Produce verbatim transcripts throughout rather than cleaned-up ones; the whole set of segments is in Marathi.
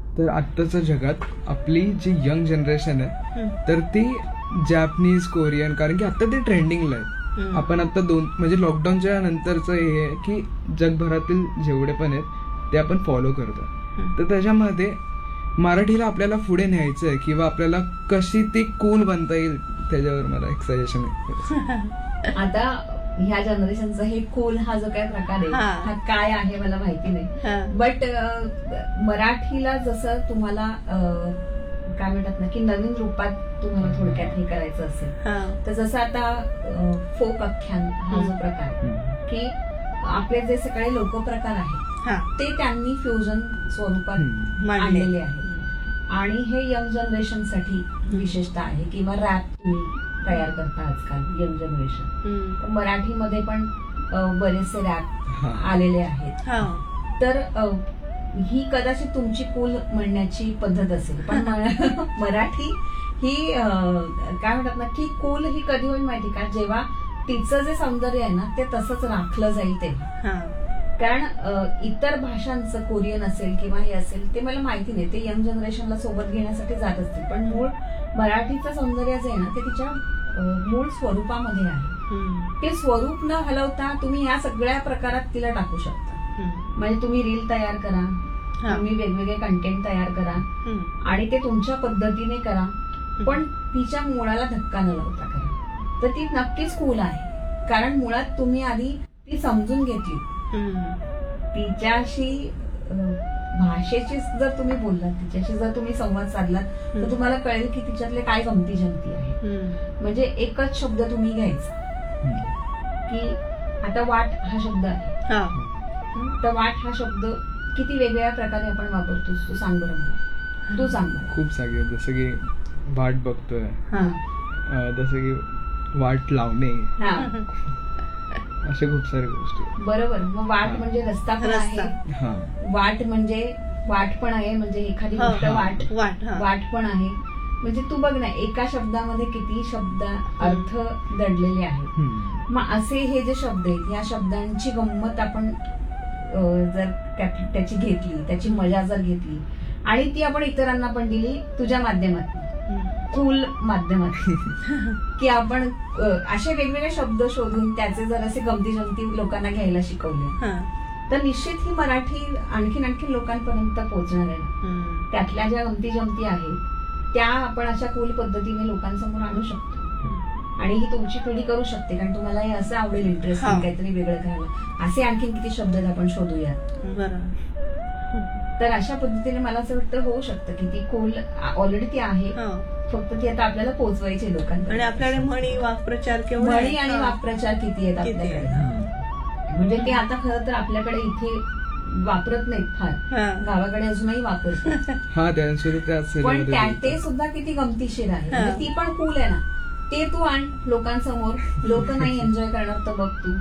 तर आत्ताच्या जगात आपली जी यंग जनरेशन आहे तर ती जॅपनीज कोरियन, कारण की आता ते ट्रेंडिंगला आहे. आपण आता दोन म्हणजे लॉकडाऊनच्या नंतरचं हे आहे की जगभरातील जेवढे पण आहेत ते आपण फॉलो करतो. तर त्याच्यामध्ये मराठीला आपल्याला पुढे न्यायचं आहे किंवा आपल्याला कशी ती कूल बनता येईल त्याच्यावर मला एक सजेशन आहे. आता ह्या जनरेशनचा हे कूल हा जो काय प्रकार आहे हा काय आहे मला माहिती नाही, बट मराठीला जसं तुम्हाला काय म्हणतात ना की नवीन रूपात तुम्हाला थोडक्यात हे करायचं असेल तर जसं आता फोक आख्यान हा जो प्रकार की आपले जे सगळे लोकप्रकार आहेत ते त्यांनी फ्युजन स्वरूपात आणलेले आहे आणि हे यंग जनरेशन साठी विशेषतः आहे किंवा रॅप तुम्ही तयार करता आजकाल यंग जनरेशन. तर मराठीमध्ये पण बरेचसे रॅप आलेले आहेत. तर ही कदाचित तुमची कूल म्हणण्याची पद्धत असेल, पण मराठी ही काय म्हणतात ना की कूल ही कधी होईल माहिती का, जेव्हा तिचं जे सौंदर्य आहे ना ते तसंच राखलं जाईल तेव्हा. कारण इतर भाषांचं कोरियन असेल किंवा हे असेल ते मला माहिती नाही, ते यंग जनरेशनला सोबत घेण्यासाठी जात असतील, पण मूळ मराठीचं सौंदर्य जे आहे ना ते तिच्या मूळ स्वरूपामध्ये आहे. ते स्वरूप न हलवता तुम्ही या सगळ्या प्रकारात तिला टाकू शकता. म्हणजे तुम्ही रील तयार करा, तुम्ही वेगवेगळे कंटेंट तयार करा आणि ते तुमच्या पद्धतीने करा, पण तिच्या मुळाला धक्का न लावता करा. तर ती नक्कीच कूल आहे, कारण मुळात तुम्ही आधी ती समजून घेतली, तिच्याशी भाषेची जर तुम्ही बोललात, तिच्याशी जर तुम्ही संवाद साधलात तर तुम्हाला कळेल की तिच्यातले काय गमती जमती आहे. म्हणजे एकच शब्द तुम्ही घ्यायचा की आता वाट हा शब्द आहे, तर वाट हा शब्द किती वेगवेगळ्या प्रकारे आपण वापरतो, तू सांग बरं मला, तू सांग. खूप सारे, जसं की वाट बघतोय, जसं की वाट लावणे, अशा खूप साऱ्या गोष्टी. बरोबर. मग वाट म्हणजे रस्ता पण आहे, वाट म्हणजे वाट पण आहे, म्हणजे एखादी गोष्ट वाट वाट पण आहे. म्हणजे तू बघ ना, एका शब्दामध्ये किती शब्द अर्थ दडलेले आहेत. मग असे हे जे शब्द आहेत, या शब्दांची गंमत आपण जर त्याची घेतली, त्याची मजा जर घेतली आणि ती आपण इतरांना पण दिली तुझ्या माध्यमातून, कूल माध्यमातून, की आपण असे वेगवेगळे शब्द शोधून त्याचे जर असे गमती जमती लोकांना घ्यायला शिकवले तर निश्चित ही मराठी आणखीन आणखीन लोकांपर्यंत पोहोचणार आहे ना. त्यातल्या ज्या गमती जमती आहेत त्या आपण अशा कूल पद्धतीने लोकांसमोर आणू शकतो आणि ही तुमची पिढी करू शकते, कारण तुम्हाला हे असं आवडेल इंटरेस्टिंग काहीतरी वेगळं करायला. असे आणखीन किती शब्द आपण शोधूयात. तर अशा पद्धतीने मला असं वाटतं होऊ शकतं की ती कूल ऑलरेडी ती आहे, फक्त ती आता आपल्याला पोहोचवायची लोकांना. आणि आपल्याकडे म्हणी वाक्प्रचार किंवा म्हणी आणि वाक्प्रचार किती आहेत आपल्याकडे, म्हणजे ते आता खरं तर आपल्याकडे इथे वापरत नाहीत फार, गावाकडे अजूनही वापरतात. पण ते सुद्धा किती गमतीशीर आहे, ती पण कूल आहे ना. ते तू आण लोकांसमोर, लोक नाही एन्जॉय करणार तर बघ तू.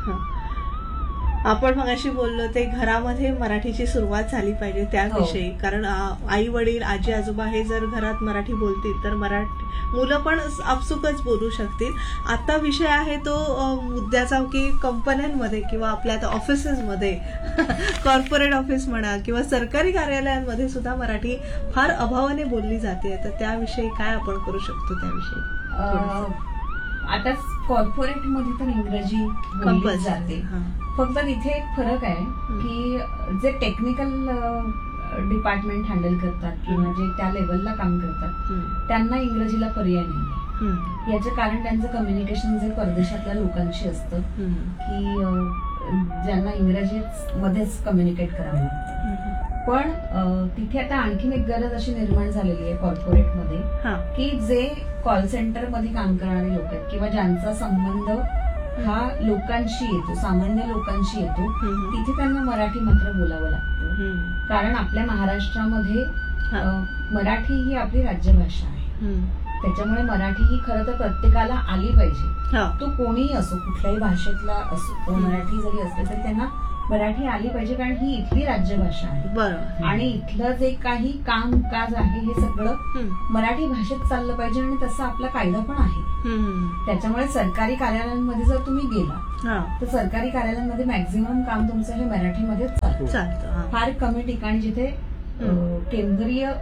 आपण मगाशी बोललो ते घरामध्ये मराठीची सुरुवात झाली पाहिजे त्याविषयी, कारण आई वडील आजी आजोबा हे जर घरात मराठी बोलतील तर मराठी मुलं पण आपसुकच बोलू शकतील. आता विषय आहे तो मुद्द्याचा की कंपन्यांमध्ये किंवा आपल्या आता ऑफिसेसमध्ये, कॉर्पोरेट ऑफिस म्हणा किंवा सरकारी कार्यालयांमध्ये सुद्धा मराठी फार अभावाने बोलली जाते. तर त्याविषयी काय आपण करू शकतो त्याविषयी? आता कॉर्पोरेट मध्ये तर इंग्रजी बोलली जाते, फक्त तिथे एक फरक आहे की जे टेक्निकल डिपार्टमेंट हँडल करतात किंवा जे त्या लेवलला काम करतात त्यांना इंग्रजीला पर्याय नाही. याचं कारण त्यांचं कम्युनिकेशन जे परदेशातल्या लोकांशी असतं की ज्यांना इंग्रजी मध्येच कम्युनिकेट करावं लागतं. पण तिथे आता आणखीन एक गरज अशी निर्माण झालेली आहे कॉर्पोरेटमध्ये की जे कॉल सेंटर मध्ये काम करणारे लोक आहेत किंवा ज्यांचा संबंध हा लोकांशी येतो, सामान्य लोकांशी येतो, तिथे त्यांना मराठी मात्र बोलावं लागतं. कारण आपल्या महाराष्ट्रामध्ये मराठी ही आपली राज्यभाषा आहे, त्याच्यामुळे मराठी ही खरं तर प्रत्येकाला आली पाहिजे. तो कोणीही असो, कुठल्याही भाषेतला असो, मराठी जरी असले तरी त्यांना मराठी आली पाहिजे, कारण ही इथली राज्यभाषा आहे आणि इथलं जे काही काम काज आहे हे सगळं मराठी भाषेत चाललं पाहिजे आणि तसा आपला कायदा पण आहे. त्याच्यामुळे सरकारी कार्यालयांमध्ये जर तुम्ही गेला तर सरकारी कार्यालयांमध्ये मॅक्झिमम काम तुमचं हे मराठीमध्येच चालतं. फार कमी ठिकाणी जिथे केंद्रीय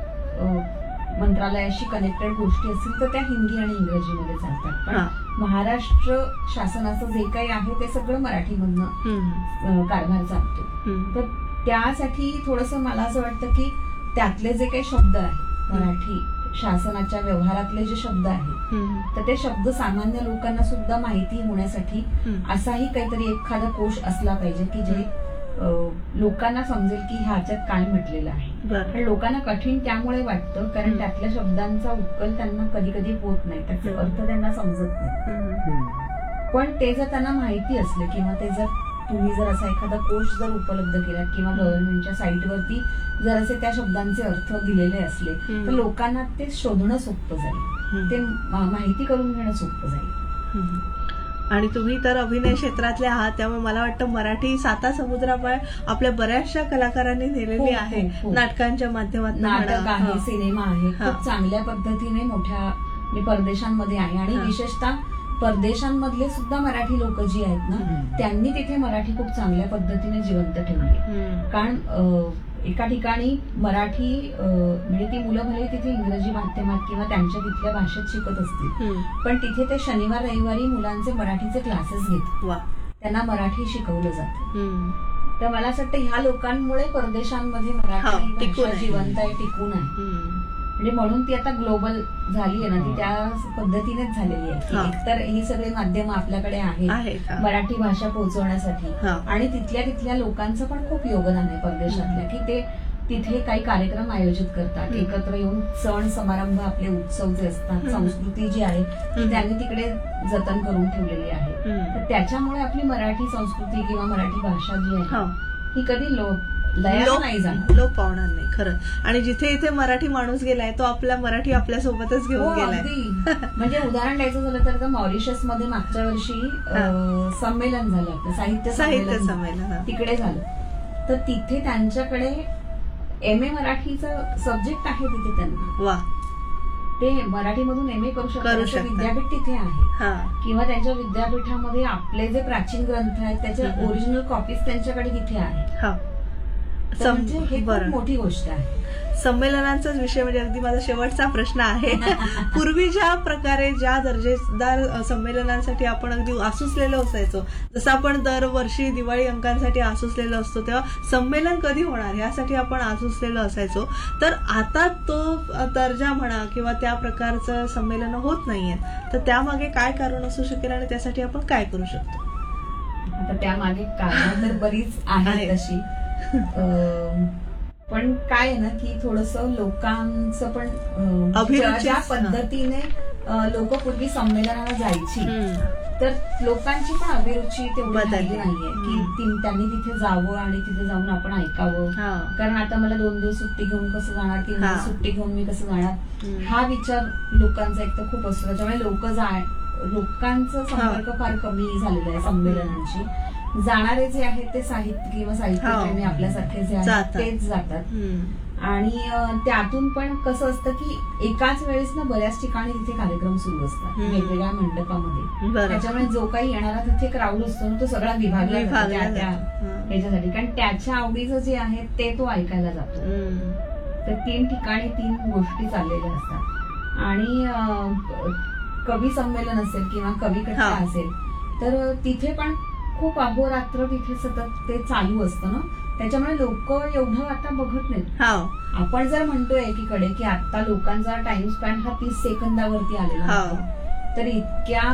मंत्रालयाशी कनेक्टेड गोष्टी असतील तर त्या हिंदी आणि इंग्रजीमध्ये चालतात, पण महाराष्ट्र शासनाचं जे काही आहे ते सगळं मराठीमधनं कारभार चालतो. तर त्यासाठी थोडंसं मला असं वाटतं की त्यातले जे काही शब्द आहेत मराठी शासनाच्या व्यवहारातले जे शब्द आहेत तर ते शब्द सामान्य लोकांना सुद्धा माहिती होण्यासाठी असाही काहीतरी एखादा कोश असला पाहिजे की जे लोकांना समजेल की ह्याच्यात काय म्हटलेलं आहे. पण लोकांना कठीण त्यामुळे वाटतं कारण त्यातल्या शब्दांचा उकल त्यांना कधी कधी होत नाही, त्याचे अर्थ त्यांना समजत नाही. पण ते जर त्यांना माहिती असले किंवा ते जर तुम्ही जर असा एखादा कोश जर उपलब्ध केला किंवा गव्हर्नमेंटच्या साईटवरती जर असे त्या शब्दांचे अर्थ दिलेले असले तर लोकांना ते शोधणं सोपं जाईल, ते माहिती करून घेणं सोपं जाईल. आणि तुम्ही तर अभिनय क्षेत्रातले आहात त्यामुळे मला वाटतं मराठी साता समुद्रापार आपल्या बऱ्याचशा कलाकारांनी नेलेली आहे. नाटकांच्या माध्यमातून नाटक आहे, सिनेमा आहे, खूप चांगल्या पद्धतीने मोठ्या परदेशांमध्ये आहे. आणि विशेषतः परदेशांमधले सुद्धा मराठी लोक जी आहेत ना त्यांनी तिथे मराठी खूप चांगल्या पद्धतीने जिवंत ठेवली. कारण एका ठिकाणी मराठी म्हणजे ती मुलं भले तिथे इंग्रजी माध्यमात किंवा त्यांच्या तिथल्या भाषेत शिकत असतील पण तिथे ते शनिवार रविवारी मुलांचे मराठीचे क्लासेस घेतात, त्यांना मराठी शिकवलं जातं. तर मला असं वाटतं ह्या लोकांमुळे परदेशांमध्ये मराठी भाषा जिवंत आहे, टिकून आहे. म्हणजे म्हणून ती आता ग्लोबल झाली आहे ना, ती त्या पद्धतीनेच झालेली आहे की एकतर ही सगळी माध्यम आपल्याकडे आहेत मराठी भाषा पोहोचवण्यासाठी आणि तिथल्या तिथल्या लोकांचं पण खूप योगदान आहे परदेशातल्या की ते तिथे काही कार्यक्रम आयोजित करतात, एकत्र येऊन सण समारंभ आपले उत्सव जे असतात, संस्कृती जी आहे ती त्यांनी तिकडे जतन करून ठेवलेली आहे. तर त्याच्यामुळे आपली मराठी संस्कृती किंवा मराठी भाषा जी आहे ही कधी लोप लोप पावणार नाही खरं. आणि जिथे इथे मराठी माणूस गेलाय तो आपला मराठी आपल्या सोबतच घेऊन गेलाय. म्हणजे उदाहरण द्यायचं झालं तर मॉरिशस मध्ये मागच्या वर्षी संमेलन झालं आपलं साहित्य साहित्य संमेलन तिकडे झालं. तर तिथे त्यांच्याकडे एम ए मराठीचं सब्जेक्ट आहे तिथे त्यांना. वा. ते मराठीमधून एम ए करू शकतात, विद्यापीठ तिथे आहे किंवा त्यांच्या विद्यापीठामध्ये आपले जे प्राचीन ग्रंथ आहेत त्याच्या ओरिजिनल कॉपीज त्यांच्याकडे तिथे आहे. म्हणजे हे खूप मोठी गोष्ट आहे. संमेलनांचाच विषय म्हणजे अगदी माझा शेवटचा प्रश्न आहे. पूर्वी ज्या प्रकारे ज्या दर्जेदार संमेलनांसाठी आपण अगदी आसुसलेलो असायचो, जसं आपण दरवर्षी दिवाळी अंकांसाठी आसुसलेलो असतो तेव्हा संमेलन कधी होणार यासाठी आपण आसुसलेलो असायचो, तर आता तो दर्जा म्हणा किंवा त्या प्रकारचं संमेलन होत नाहीयेत. तर त्यामागे काय कारण असू शकेल आणि त्यासाठी आपण काय करू शकतो? आता त्यामागे कारण तर बरीच आहे तशी, पण काय आहे ना की थोडस लोकांचं पण ज्या पद्धतीने लोक पूर्वी संमेलनाला जायची तर लोकांची पण अभिरुची तेवढी झाली नाहीये की त्यांनी तिथे जावं आणि तिथे जाऊन आपण ऐकावं. कारण आता मला दोन दिवस सुट्टी घेऊन कसं जाणार, तीन दिवस सुट्टी घेऊन मी कसं जाणार, हा विचार लोकांचा एक तर खूप असतो. त्याच्यामुळे लोक जाय लोकांचा संपर्क फार कमी झालेला आहे संमेलनांची. जाणारे जे आहेत ते साहित्य किंवा साहित्यप्रेमी आपल्यासारखे जे आहेत तेच जातात. आणि त्यातून पण कसं असतं की एकाच वेळेस ना बऱ्याच ठिकाणी तिथे कार्यक्रम सुरू असतात वेगवेगळ्या मंडपामध्ये. त्याच्यामुळे जो काही येणारा तिथे क्राऊड असतो ना तो सगळा विभागला ह्याच्यासाठी, कारण त्याच्या आवडीचं जे आहे ते तो ऐकायला जातो. तर तीन ठिकाणी तीन गोष्टी चाललेल्या असतात. आणि कवी संमेलन असेल किंवा कवी कथा असेल तर तिथे पण खूप अहोरात्र तिथे सतत ते चालू असतं ना, त्याच्यामुळे लोक एवढं आता बघत नाहीत. आपण जर म्हणतोय एकीकडे की आता लोकांचा टाइम स्पॅन हा तीस सेकंदावरती आलेला तर इतक्या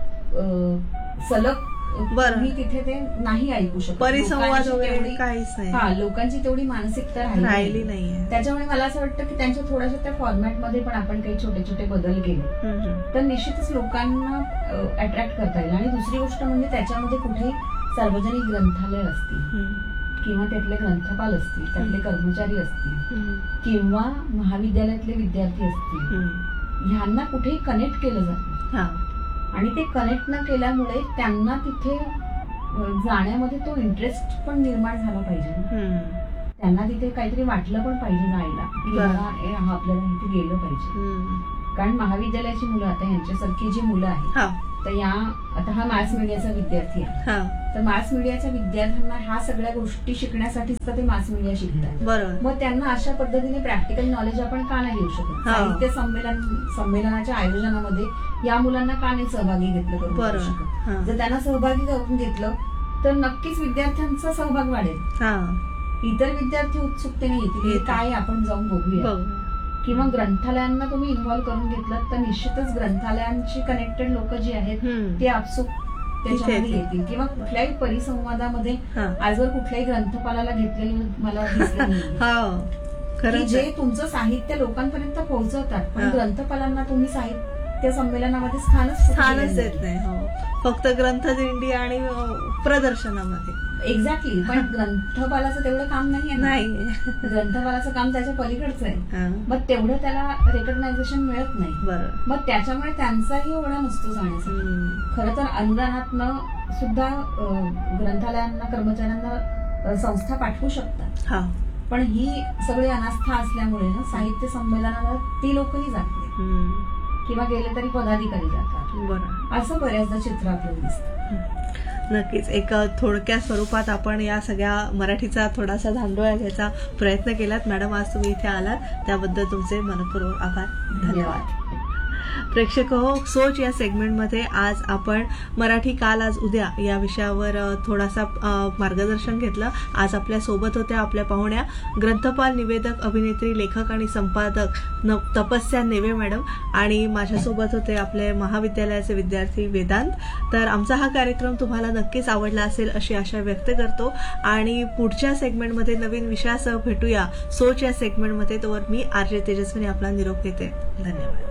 सलग मी तिथे ते नाही ऐकू शकत. परिसंवाद वगैरे काहीच नाही. हा लोकांची तेवढी मानसिकता राहिली नाहीये. त्याच्यामुळे मला असं वाटतं की त्यांच्या थोड्याशा त्या फॉर्मॅटमध्ये पण आपण काही छोटे छोटे बदल केले तर निश्चितच लोकांना अट्रॅक्ट करता येईल. आणि दुसरी गोष्ट म्हणजे त्याच्यामध्ये कुठे सार्वजनिक ग्रंथालय असतील किंवा त्यातले ग्रंथपाल असतील, त्यातले कर्मचारी असतील किंवा महाविद्यालयातले विद्यार्थी असतील, ह्यांना कुठेही कनेक्ट केलं जातं. आणि ते कनेक्ट न केल्यामुळे त्यांना तिथे जाण्यामध्ये तो इंटरेस्ट पण निर्माण झाला पाहिजे. त्यांना तिथे काहीतरी वाटलं पण पाहिजे जायला की हा आपल्याला इथे गेलं पाहिजे. कारण महाविद्यालयाची मुलं आता यांच्यासारखी जी मुलं आहेत तर या आता हा मास मीडियाचा विद्यार्थी आहे, तर मास मीडियाच्या विद्यार्थ्यांना ह्या सगळ्या गोष्टी शिकण्यासाठीच तर ते मास मीडिया शिकतात. बरोबर. मग त्यांना अशा पद्धतीने प्रॅक्टिकल नॉलेज आपण का नाही देऊ शकत? साहित्य संमेलन संमेलनाच्या आयोजनामध्ये या मुलांना का नाही सहभागी घेतलं करू शकत? जर त्यांना सहभागी करून घेतलं तर नक्कीच विद्यार्थ्यांचा सहभाग वाढेल. इतर विद्यार्थी उत्सुकतेने येतील, काय आपण जाऊन बघूया. किंवा ग्रंथालयांना तुम्ही इन्व्हॉल्व्ह करून घेतलं तर निश्चितच ग्रंथालयांशी कनेक्टेड लोक जे आहेत ते आपसूक त्याच्यामध्ये येतील. किंवा कुठल्याही परिसंवादामध्ये आजवर कुठल्याही ग्रंथपालाला घेतलेलं मला दिसलं नाही, जे तुमचं साहित्य लोकांपर्यंत पोहोचवतात, पण ग्रंथपालांना तुम्ही साहित्य संमेलनामध्ये स्थानच स्थानच देत नाही. फक्त ग्रंथदिंडी आणि प्रदर्शनामध्ये. एक्झॅक्टली. पण ग्रंथपालाचं तेवढं काम नाही आहे. ग्रंथपालाचं काम त्याच्या पलीकडचं आहे, मग तेवढं त्याला रेकग्नायझेशन मिळत नाही. बरं. मग त्याच्यामुळे त्यांचाही ओढा नसतो जाण्यासाठी. खरं तर अनुदानातनं सुद्धा ग्रंथालयांना कर्मचाऱ्यांना संस्था पाठवू शकतात, पण ही सगळी अनास्था असल्यामुळे ना साहित्य संमेलनाला ती लोकही जात नाही, किंवा गेले तरी पदाधिकारी जातात. बरं. असं बऱ्याचदा चित्र आपल्याला दिसतं. नक्कीच. एक थोडक्या स्वरूपात आपण या सगळ्या मराठीचा थोडासा धांडोळा घ्यायचा प्रयत्न केलात. मॅडम, आज तुम्ही इथे आलात त्याबद्दल तुमचे मनपूर्वक आभार. धन्यवाद. प्रेक्षक हो, सोच या सेगमेंटमध्ये आज आपण मराठी काल आज उद्या या विषयावर थोडासा मार्गदर्शन घेतलं. आज आपल्या सोबत होत्या आपल्या पाहुण्या ग्रंथपाल, निवेदक, अभिनेत्री, लेखक आणि संपादक तपस्या नेवे मॅडम, आणि माझ्यासोबत होते आपले महाविद्यालयाचे विद्यार्थी वेदांत. तर आमचा हा कार्यक्रम तुम्हाला नक्कीच आवडला असेल अशी आशा व्यक्त करतो, आणि पुढच्या सेगमेंटमध्ये नवीन विषयासह भेटूया सोच या सेगमेंटमध्ये. तोवर मी आरजे तेजस्विनी आपला निरोप घेते. धन्यवाद.